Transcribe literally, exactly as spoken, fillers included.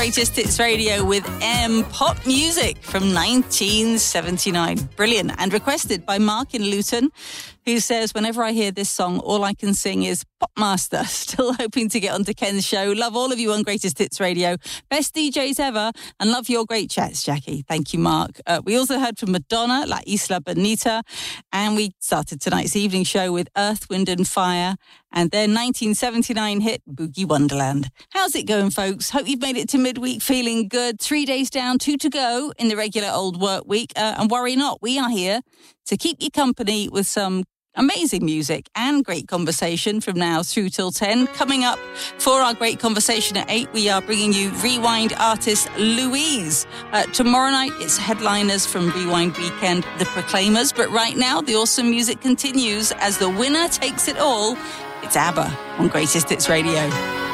Greatest Hits Radio with M, pop music from nineteen seventy-nine. Brilliant. And requested by Mark in Luton, who says, whenever I hear this song, all I can sing is Popmaster. Still hoping to get onto Ken's show. Love all of you on Greatest Hits Radio. Best D Js ever. And love your great chats, Jackie. Thank you, Mark. Uh, we also heard from Madonna, La Isla Bonita. And we started tonight's evening show with Earth, Wind and Fire and their nineteen seventy-nine hit, Boogie Wonderland. How's it going, folks? Hope you've made it to midweek feeling good. Three days down, two to go in the regular old work week. Uh, and worry not, we are here to keep you company with some amazing music and great conversation from now through till ten. Coming up for our great conversation at eight, we are bringing you Rewind artist Louise. Uh, tomorrow night, it's headliners from Rewind Weekend, The Proclaimers. But right now, the awesome music continues as the winner takes it all. It's ABBA on Greatest Hits Radio.